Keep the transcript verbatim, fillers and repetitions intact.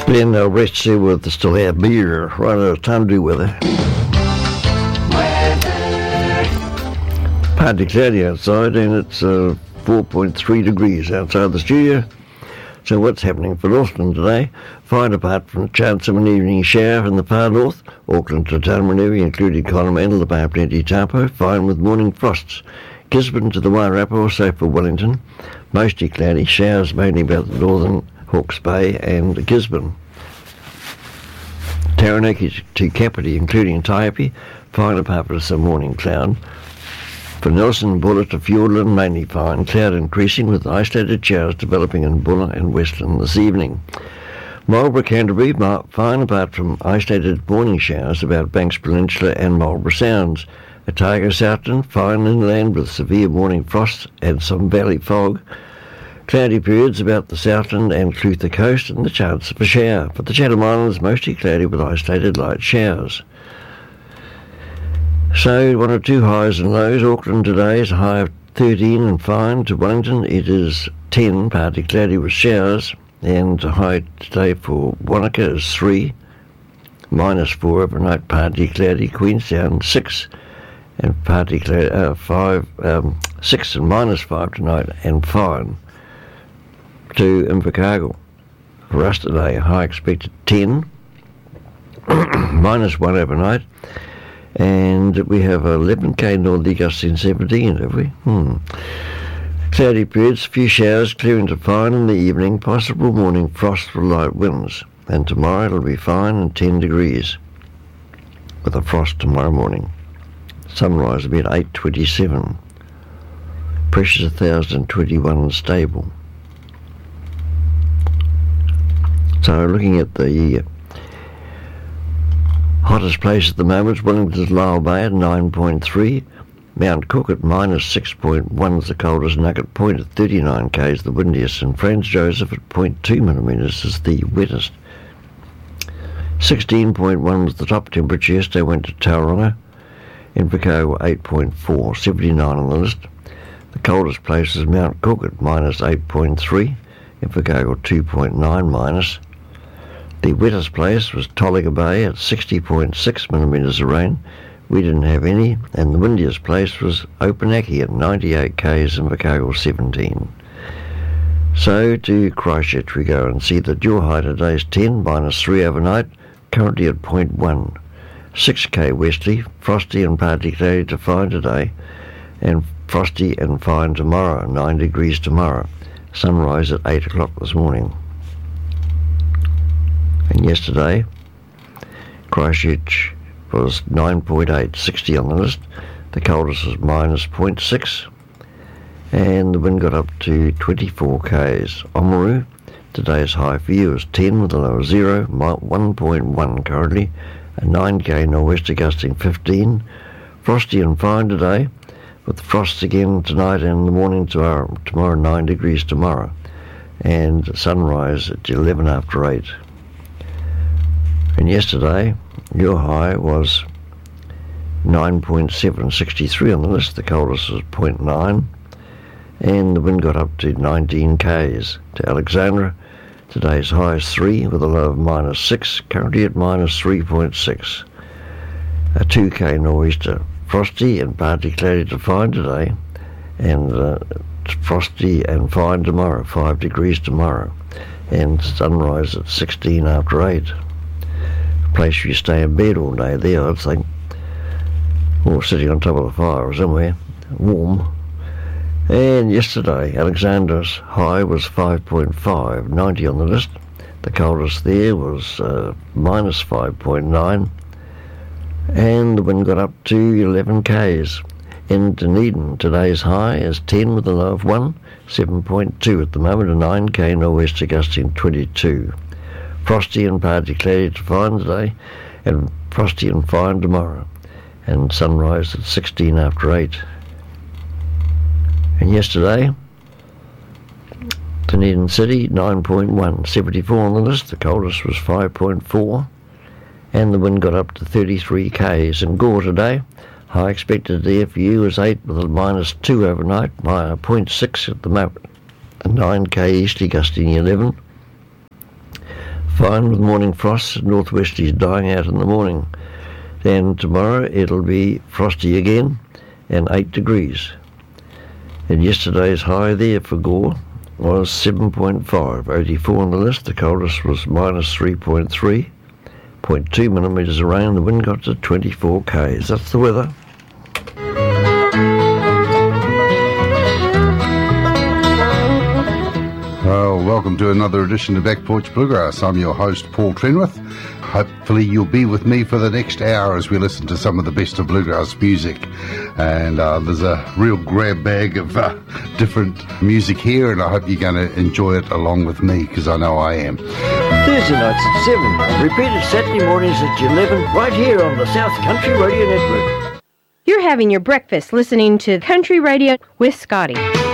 Glenn uh, rests there with still our beer, right out of Tundu weather. Partly cloudy outside, and it's uh, four point three degrees outside the studio. So what's happening for Northland today? Fine apart from a chance of an evening shower in the far north, Auckland to Tamarama area, including Coromandel, the Bay of Plenty, Taupo, fine with morning frosts. Gisborne to the Wairarapa, also for Wellington, mostly cloudy, showers mainly about the northern Hawke's Bay and Gisborne. Taranaki to Kapiti, including Taipi, fine apart from some morning cloud. For Nelson, Bulla to Fiordland, mainly fine, cloud increasing with isolated showers developing in Bulla and Westland this evening. Marlborough, Canterbury, fine apart from isolated morning showers about Banks Peninsula and Marlborough Sounds. Otago, Southland, fine inland with severe morning frosts and some valley fog. Cloudy periods about the Southland and Clutha coast and the chance of a shower. For the Chatham Islands, mostly cloudy with isolated light showers. So, one or two highs and lows. Auckland today is a high of thirteen and fine. To Wellington, it is ten, partly cloudy with showers. And the high today for Wanaka is three, minus four overnight, partly cloudy. Queenstown, six, and partly cloudy, uh, five, um, six and minus five tonight, and fine. To Invercargill, for us today, high expected ten, minus one overnight. And we have eleven K northerly gusts in seventeen, have we? Hmm. Cloudy periods, few showers, clearing to fine in the evening, possible morning frost for light winds. And tomorrow it'll be fine and ten degrees, with a frost tomorrow morning. Sunrise will be at eight twenty-seven. Pressure's one thousand twenty-one stable. So looking at the hottest place at the moment, Wellington's Lyell Bay at nine point three. Mount Cook at minus six point one is the coldest. Nugget Point at thirty-nine K is the windiest. And Franz Joseph at zero point two millimetres is the wettest. sixteen point one was the top temperature. Yesterday went to Tauranga. Invercargill eight point four, seventy-nine on the list. The coldest place is Mount Cook at minus eight point three. Invercargill two point nine minus. The wettest place was Tolliga Bay at sixty point six millimetres of rain. We didn't have any. And the windiest place was Opunake at ninety-eight Ks, Invercargill seventeen. So to Christchurch we go and see that your high today is ten, minus three overnight, currently at zero point one. six K westerly, frosty and partly cloudy to fine today, and frosty and fine tomorrow, nine degrees tomorrow. Sunrise at eight o'clock this morning. And yesterday, Christchurch was nine point eight, sixty on the list. The coldest was minus zero point six, and the wind got up to twenty-four Ks. Oamaru, today's high for you is ten with a low of zero, one point one currently, and nine K nor'wester gusting fifteen. Frosty and fine today, with frost again tonight and in the morning tomorrow, tomorrow nine degrees tomorrow, and sunrise at eleven after eight. And yesterday, your high was nine point seven, sixty-three on the list. The coldest was zero point nine, and the wind got up to nineteen Ks. To Alexandra, today's high is three with a low of minus six, currently at minus three point six. A two K nor'easter. Frosty and partly cloudy to fine today, and uh, frosty and fine tomorrow, five degrees tomorrow, and sunrise at sixteen after eight. Place you stay in bed all day there, I'd think, or sitting on top of the fire or somewhere, warm. And yesterday, Alexander's high was five point five, ninety on the list. The coldest there was uh, minus five point nine, and the wind got up to eleven Ks. In Dunedin, today's high is ten with a low of one, seven point two at the moment, a nine K nor'wester gusting twenty-two. Frosty and partly cloudy to fine today, and frosty and fine tomorrow, and sunrise at sixteen after eight. And yesterday, Dunedin City nine point one, seventy-four on the list. The coldest was five point four, and the wind got up to thirty-three Ks. And Gore today, high expected there for you is eight with a minus two overnight, by zero point six at the moment, a nine K easterly gusting eleven. Fine with morning frosts. Northwesterlies dying out in the morning. Then tomorrow it'll be frosty again and eight degrees. And yesterday's high there for Gore was seven point five, eighty-four on the list. The coldest was minus three point three, zero point two millimetres of rain. The wind got to twenty-four k's. That's the weather. Well, welcome to another edition of Back Porch Bluegrass. I'm your host, Paul Trenwith. Hopefully you'll be with me for the next hour as we listen to some of the best of bluegrass music. And uh, there's a real grab bag of uh, different music here, and I hope you're going to enjoy it along with me, because I know I am. Thursday nights at seven, and repeated Saturday mornings at eleven, right here on the South Country Radio Network. You're having your breakfast listening to Country Radio with Scotty.